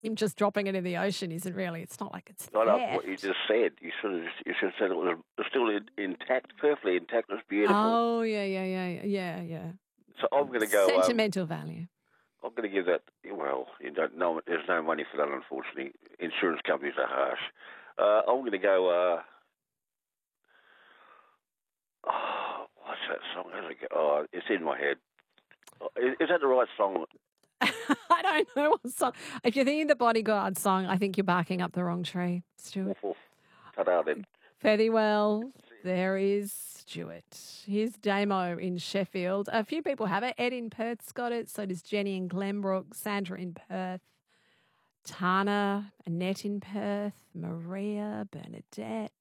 him just dropping it in the ocean isn't really. It's not like it's I love theft. what you just said. You should have said it was still intact, perfectly intact. It was beautiful. Oh, yeah. So I'm going to go. Sentimental value. I'm going to give that. Well, you don't know. There's no money for that, unfortunately. Insurance companies are harsh. I'm going to go. What's that song? Oh, it's in my head. Is that the right song? I don't know what song. If you're thinking the Bodyguard song, I think you're barking up the wrong tree, Stuart. Ta-da then. Fairly well. There is Stuart. Here's Damo in Sheffield. A few people have it. Ed in Perth's got it. So does Jenny in Glenbrook, Sandra in Perth, Tana, Annette in Perth, Maria, Bernadette.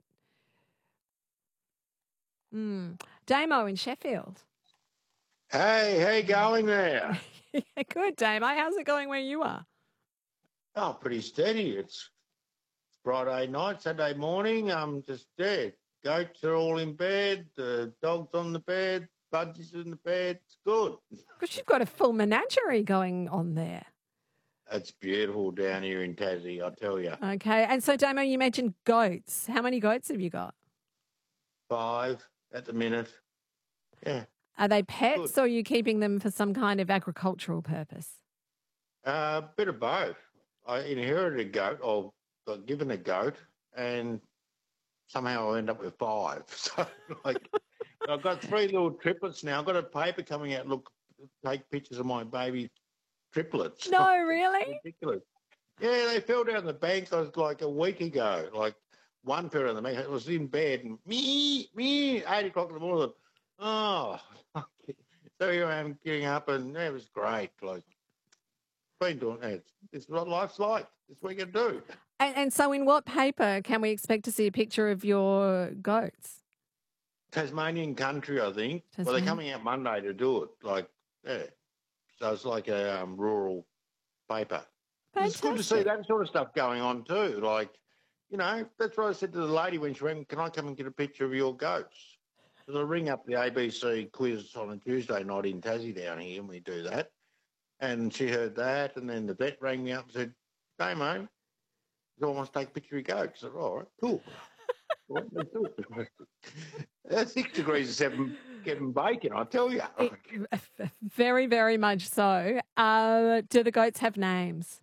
Damo in Sheffield. Hey, how you going there? Good, Damo. How's it going where you are? Oh, pretty steady. It's Friday night, Saturday morning. I'm just dead. Goats are all in bed. The dog's on the bed. Budgie's in the bed. It's good. Because you've got a full menagerie going on there. It's beautiful down here in Tassie, I tell you. Okay. And so, Damo, you mentioned goats. How many goats have you got? 5 at the minute. Yeah. Are they pets or are you keeping them for some kind of agricultural purpose? A bit of both. I inherited a goat, or got given a goat, and somehow I end up with 5. So, I've got 3 little triplets now. I've got a paper coming out, take pictures of my baby triplets. No, really? Ridiculous. Yeah, they fell down the bank like a week ago. Like, one fell down the bank. It was in bed, and 8 o'clock in the morning. Oh, so here I am getting up, and it was great. Like, been doing that. It's what life's like. It's what you can do. And so, in what paper can we expect to see a picture of your goats? Tasmanian Country, I think. Well, they're coming out Monday to do it. So it's like a rural paper. Fantastic. It's good to see that sort of stuff going on too. That's what I said to the lady when she went, "Can I come and get a picture of your goats?" Because I ring up the ABC quiz on a Tuesday night in Tassie down here, and we do that. And she heard that, and then the vet rang me up and said, "Damo, I want to take a picture of your goats." I said, "All right, cool." Let's do it. 6 degrees of 7 getting bacon, I tell you. Very, very much so. Do the goats have names?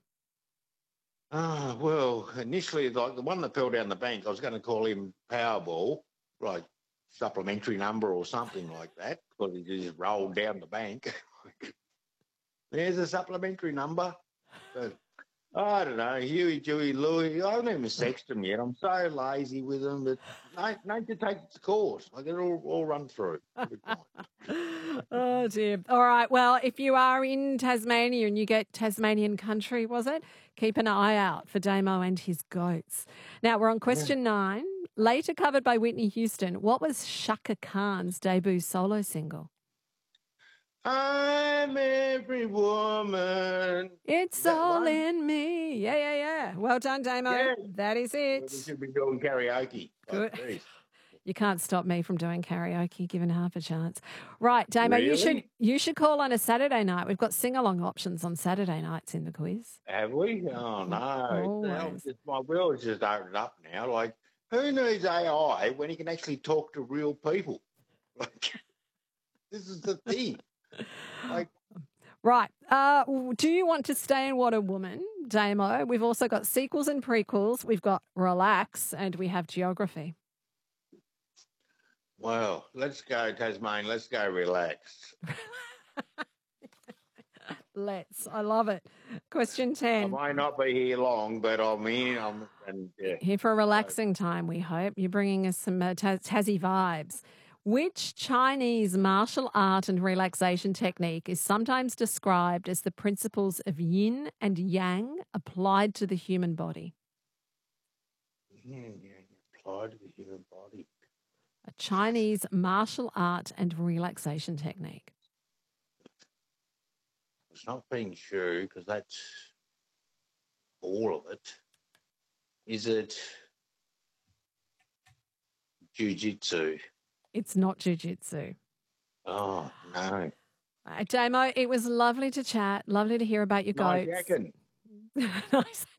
Well, initially, like the one that fell down the bank, I was going to call him Powerball, like supplementary number or something like that, because he just rolled down the bank. There's a supplementary number. But I don't know, Huey, Dewey, Louie. I haven't even sexed them yet. I'm so lazy with them that nature takes its course. I get it all run through. Oh, dear. All right. Well, if you are in Tasmania and you get Tasmanian Country, was it? Keep an eye out for Damo and his goats. Now, we're on question 9. Later covered by Whitney Houston, what was Shaka Khan's debut solo single? I'm every woman. It's all in me. Yeah. Well done, Damo. Yeah. That is it. We should be doing karaoke. Good. You can't stop me from doing karaoke, given half a chance. Right, Damo, really? you should call on a Saturday night. We've got sing-along options on Saturday nights in the quiz. Have we? Oh, no. Always. My world's just opened up now. Like, who needs AI when you can actually talk to real people? This is the thing. Right. Do you want to stay in What a Woman, Damo? We've also got sequels and prequels. We've got Relax, and we have Geography. Well, let's go, Tasmanian. Let's go Relax. I love it. Question 10. I might not be here long, but I'm here. Here for a relaxing time, we hope. You're bringing us some Tassie vibes. Which Chinese martial art and relaxation technique is sometimes described as the principles of yin and yang applied to the human body? Yin and yang applied to the human body. A Chinese martial art and relaxation technique. It's not being sure because that's all of it. Is it jiu-jitsu? It's not jiu-jitsu. Oh, no. Damo, it was lovely to chat. Lovely to hear about your goats. Nice.